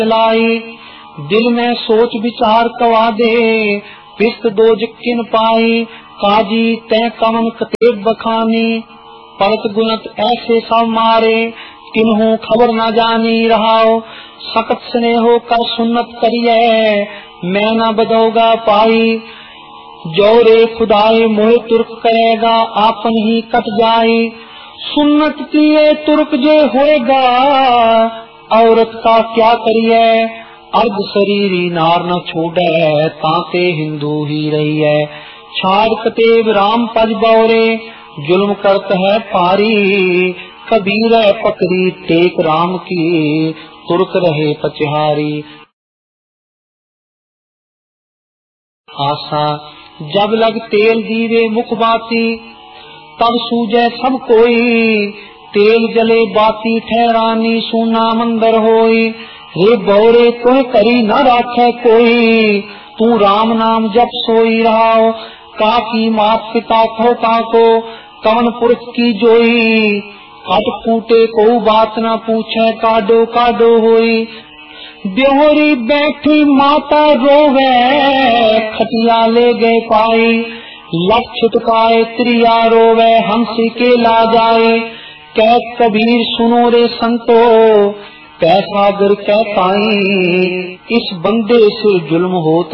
लाई। दिल में सोच विचार कवा दे, पिस्त दो जिक्किन पाई। काजी तै कवन कतेब बखानी, पलट गुनत ऐसे सब मारे। किन्हू खबर न जानी रहाओ, सख्त स्नेहो कर सुन्नत करिए, मैं न बदौगा पाई। जोरे खुदाए मोहे तुर्क करेगा, आपन ही कट जाए। सुन्नत किए तुर्क जे होएगा, औरत का क्या करिए। अर्ध शरीरी नार न छोड़े, ताते हिंदू ही रही है। छाड़ कतेब राम पज बौरे, जुल्म करत है पारी। कबीर पकड़ी टेक राम की, तुर्क रहे पचहारी। आशा जब लग तेल दीवे मुख बाती, तब सूझे सब कोई। तेल जले बाती ठहरानी, सुना मंदर होई। रे बौरे तुह करी न राखे कोई, तू राम नाम जप सोई रहाओ। काकी मात पिता खो काको, कवन पुरख की जोई। कट फूटे को बात न पूछे, काडो काडो होई। ब्योहरी बैठी माता रोवे, खटिया ले गए पाई। लख छुटकाए त्रिया रोवे, हंसी के ला जाए। कह कबीर सुनो रे संतो, पैसा गर कहताई। इस बंदे से जुल्म होत